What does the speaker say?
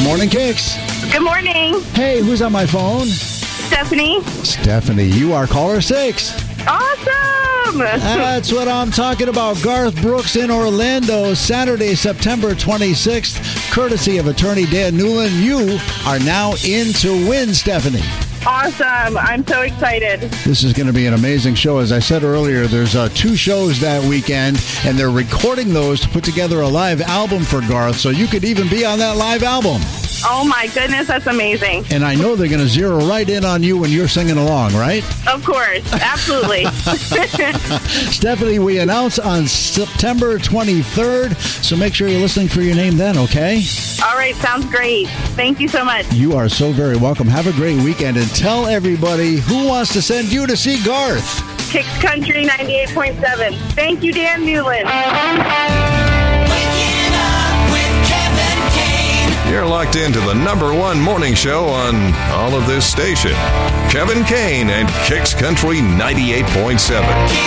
Morning, Kicks. Good morning. Hey, who's on my phone? Stephanie. Stephanie, you are caller 6. Awesome. That's what I'm talking about. Garth Brooks in Orlando, Saturday, September 26th. Courtesy of attorney Dan Newland. You are now in to win, Stephanie. Awesome. I'm so excited. This is going to be an amazing show. As I said earlier, there's 2 shows that weekend, and they're recording those to put together a live album for Garth, so you could even be on that live album. Oh, my goodness. That's amazing. And I know they're going to zero right in on you when you're singing along, right? Of course. Absolutely. Stephanie, we announce on September 23rd, so make sure you're listening for your name then, okay? All right. Sounds great. Thank you so much. You are so very welcome. Have a great weekend, and tell everybody who wants to send you to see Garth. Kicks Country 98.7. Thank you, Dan Newland. You're locked into the #1 morning show on all of this station. Kevin Kane and Kicks Country 98.7.